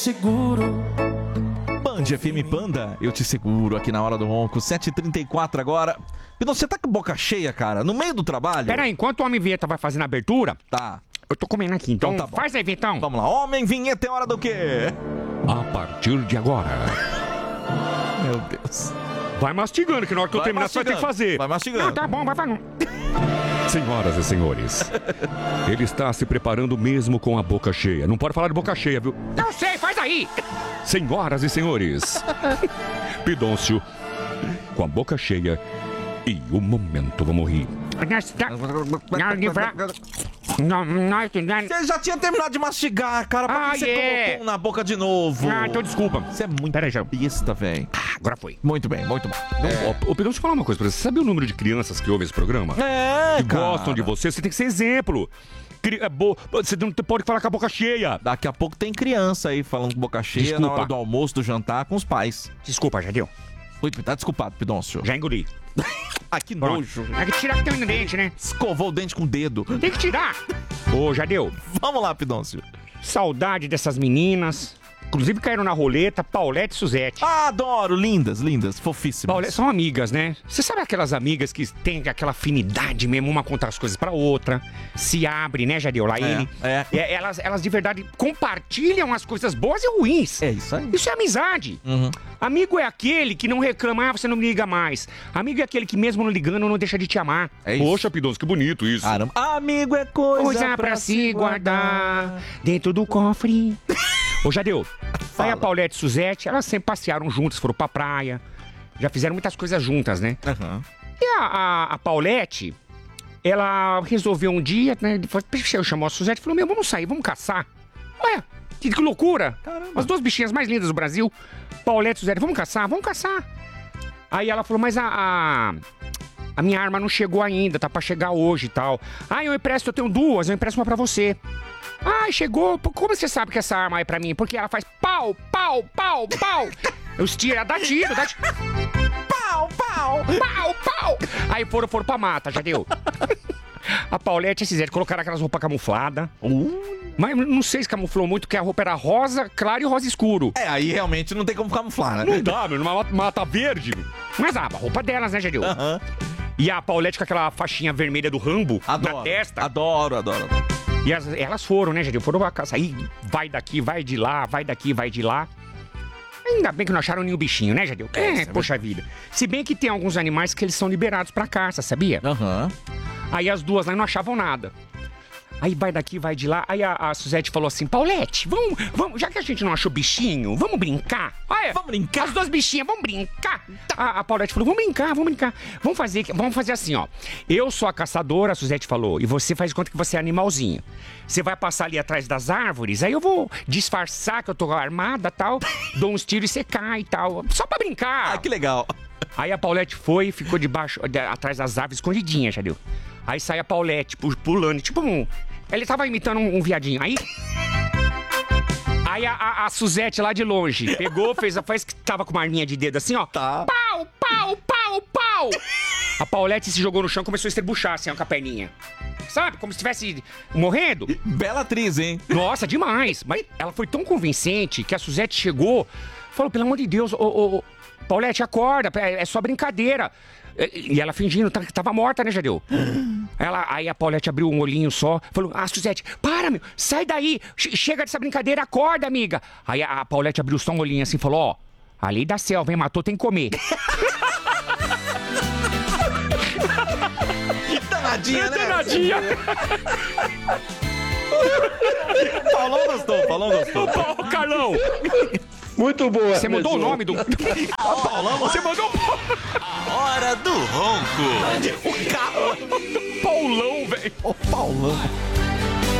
Seguro. Band FM Panda, eu te seguro aqui na Hora do Ronco, 7h34 agora. Pidão, você tá com boca cheia, cara, no meio do trabalho? Pera aí, enquanto o Homem Vinheta vai fazendo a abertura, Tá. eu tô comendo aqui, então Tá bom. faz aí, Vitão. Vamos lá, Homem Vinheta, é hora do quê? A partir de agora, Meu Deus. vai mastigando, que na hora que eu Vai terminar você vai ter que fazer. Vai mastigando. Não, tá bom, vai falando. Senhoras e senhores, ele está se preparando mesmo com a boca cheia. Não pode falar de boca cheia, viu? Eu sei, faz aí. Senhoras e senhores, Pidoncio com a boca cheia e o momento vamos rir. Você já tinha terminado de mastigar, cara. Pra que você colocou na boca de novo? Ah, então desculpa. Você é muito Pera aí, já. besta, velho. Agora foi. Muito bem, muito bom. Ô, Pidoncio, falar uma coisa pra você. Você sabe o número de crianças que ouvem esse programa? É, Que gostam de você, você tem que ser exemplo. Você não pode falar com a boca cheia. Daqui a pouco tem criança aí falando com boca cheia Desculpa. na hora do almoço, do jantar com os pais. Desculpa, já deu. Muito, tá desculpado, Pidoncio. Já engoli. Ah, que Pronto. nojo. É que tirar que tem um dente, né? Escovou o dente com o dedo. Tem que tirar. Ô, já deu. Vamos lá, Pidoncio. Saudade dessas meninas. Inclusive caíram na roleta, Paulette e Suzete. Ah, adoro, lindas, lindas, fofíssimas. Paulette, são amigas, né? Você sabe aquelas amigas que têm aquela afinidade mesmo, uma contar as coisas pra outra, se abre, né, Jadeu? Lá ele. Elas de verdade compartilham as coisas boas e ruins. É isso aí. Isso é amizade. Uhum. Amigo é aquele que não reclama, você não me liga mais. Amigo é aquele que mesmo não ligando não deixa de te amar. É isso. Poxa, Pidoncio, que bonito isso. Caramba. Amigo é coisa Pra se guardar dentro do cofre. Ô, Jadeu, aí a Paulette e Suzete, elas sempre passearam juntas, foram pra praia. Já fizeram muitas coisas juntas, né? Uhum. E a Paulette, ela resolveu um dia, né? Chamou a Suzete e falou: meu, vamos sair, vamos caçar. Ué, que loucura. Caramba. As duas bichinhas mais lindas do Brasil. Paulette e Suzete, vamos caçar, vamos caçar. Aí ela falou: mas a minha arma não chegou ainda, tá pra chegar hoje e tal. Ah, eu tenho duas, eu empresto uma pra você. Ah, chegou. Como você sabe que essa arma é pra mim? Porque ela faz pau, pau, pau, pau. Eu tiro, dá tiro, dá tiro. Pau, pau, pau, pau. Aí foram pra mata, já deu. A Paulette e a Suzete colocaram aquelas roupas camufladas. Mas não sei se camuflou muito, porque a roupa era rosa, claro e rosa escuro. É, aí realmente não tem como camuflar, né? Não dá, meu, numa mata verde. Mas a roupa delas, né, Jadeu? Aham. E a Paulette com aquela faixinha vermelha do Rambo Adoro. na testa. Adoro. E elas foram, né, Jadeu? Foram pra casa. Aí vai daqui, vai de lá, vai daqui, vai de lá. Ainda bem que não acharam nenhum bichinho, né, Jadeu? Poxa vida. Se bem que tem alguns animais que eles são liberados pra caça, sabia? Aham. Aí as duas lá não achavam nada. Aí vai daqui, vai de lá. Aí a Suzete falou assim: Paulette, vamos, já que a gente não achou bichinho, vamos brincar? Olha, Vamos brincar? As duas bichinhas, vamos brincar? A Paulette falou: vamos brincar. Vamos fazer assim, ó. Eu sou a caçadora, a Suzete falou, e você faz de conta que você é animalzinho. Você vai passar ali atrás das árvores, aí eu vou disfarçar que eu tô armada e tal, dou uns tiros e você cai e tal. Só pra brincar. Ah, que legal. Aí a Paulette foi e ficou atrás das árvores, escondidinha, já deu. Aí sai a Paulette pulando, tipo ele tava imitando um viadinho. Aí a Suzete lá de longe pegou, fez que tava com uma arminha de dedo assim, ó. Tá. Pau, pau, pau, pau. A Paulette se jogou no chão e começou a estrebuchar assim, ó, com a perninha. Sabe? Como se estivesse morrendo. Bela atriz, hein? Nossa, demais. Mas ela foi tão convincente que a Suzete chegou, falou: pelo amor de Deus, ô Paulette, acorda, é só brincadeira. E ela fingindo que tava morta, né, Jadeu? Aí a Paulette abriu um olhinho só, falou: Suzete, para, meu, sai daí, chega dessa brincadeira, acorda, amiga. Aí a Paulette abriu só um olhinho assim e falou: ó, a lei da selva, hein, matou, tem que comer. Que danadinha, né? Danadinha. Paulão gostou. Ô, Carlão, Muito boa. você mudou o nome do... Paulão, Você mandou... Hora do Ronco. o carro. Paulão, velho. Ô, Paulão.